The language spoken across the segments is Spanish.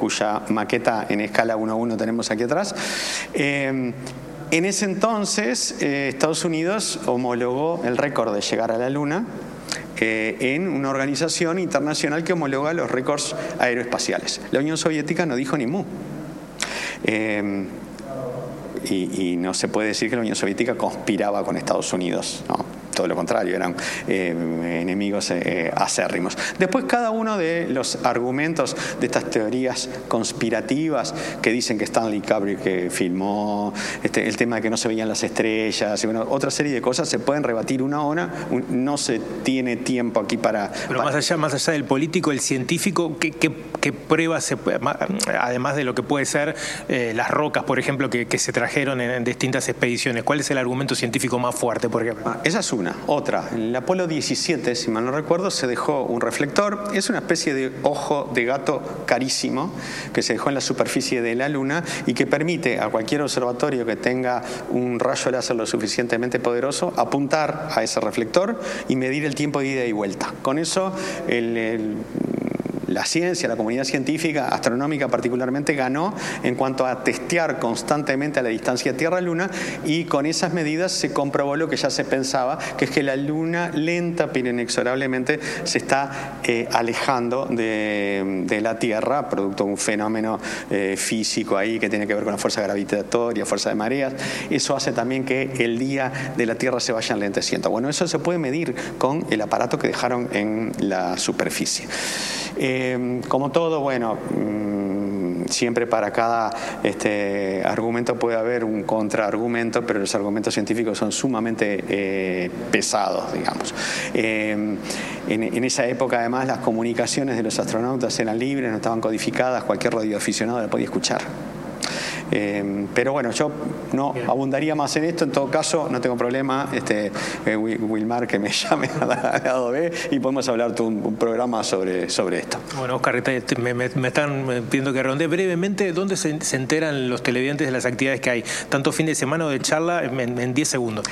cuya maqueta en escala 1:1 tenemos aquí atrás. En ese entonces, Estados Unidos homologó el récord de llegar a la Luna en una organización internacional que homologa los récords aeroespaciales. La Unión Soviética no dijo ni mu. Y no se puede decir que la Unión Soviética conspiraba con Estados Unidos, ¿no? Todo lo contrario, eran enemigos acérrimos. Después, cada uno de los argumentos de estas teorías conspirativas que dicen que Stanley Kubrick filmó, el tema de que no se veían las estrellas, y otra serie de cosas se pueden rebatir una a una. No se tiene tiempo aquí para... Pero más allá del político, el científico, ¿qué pruebas se puede, además de lo que puede ser las rocas, por ejemplo, que se trajeron en distintas expediciones? ¿Cuál es el argumento científico más fuerte, por ejemplo? Esa es una. Otra, en el Apolo 17, si mal no recuerdo, se dejó un reflector. Es una especie de ojo de gato carísimo que se dejó en la superficie de la Luna y que permite a cualquier observatorio que tenga un rayo láser lo suficientemente poderoso apuntar a ese reflector y medir el tiempo de ida y vuelta. Con eso, la ciencia, la comunidad científica, astronómica particularmente, ganó en cuanto a testear constantemente a la distancia Tierra-Luna, y con esas medidas se comprobó lo que ya se pensaba, que es que la Luna lenta pero inexorablemente se está alejando de la Tierra, producto de un fenómeno físico ahí que tiene que ver con la fuerza gravitatoria, fuerza de mareas. Eso hace también que el día de la Tierra se vaya enlenteciendo. Bueno, eso se puede medir con el aparato que dejaron en la superficie. Como todo, bueno, siempre para cada argumento puede haber un contraargumento, pero los argumentos científicos son sumamente pesados, digamos. En esa época, además, las comunicaciones de los astronautas eran libres, no estaban codificadas, cualquier radioaficionado la podía escuchar. Pero bueno, yo no abundaría más en esto. En todo caso, no tengo problema, Wilmar, que me llame a lado B y podemos hablar todo un programa sobre esto. Bueno, Oscar, me están pidiendo que redondee brevemente dónde se enteran los televidentes de las actividades que hay, tanto fin de semana o de charla, en 10 segundos.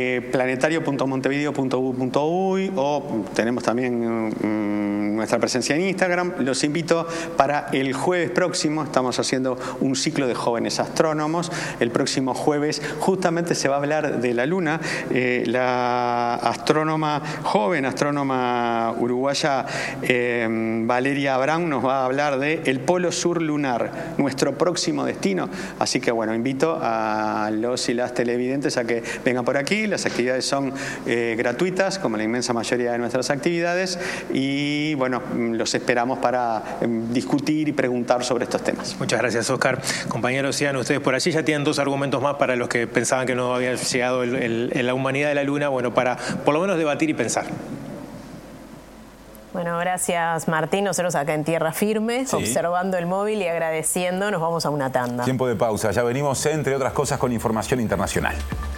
Planetario.montevideo.u.uy, o tenemos también nuestra presencia en Instagram. Los invito para el jueves próximo. Estamos haciendo un ciclo de jóvenes astrónomos. El próximo jueves justamente se va a hablar de la Luna. La joven astrónoma uruguaya Valeria Abraham nos va a hablar de el Polo Sur lunar, nuestro próximo destino. Así que bueno, invito a los y las televidentes a que vengan por aquí. Las actividades son gratuitas, como la inmensa mayoría de nuestras actividades, y bueno, los esperamos para discutir y preguntar sobre estos temas. Muchas gracias, Oscar. Compañeros, sigan ustedes por allí. Ya tienen 2 argumentos más para los que pensaban que no había llegado la humanidad de la Luna, bueno, para por lo menos debatir y pensar. Bueno, gracias, Martín. Nosotros acá en tierra firme, observando el móvil y agradeciendo, nos vamos a una tanda. Tiempo de pausa. Ya venimos, entre otras cosas, con información internacional.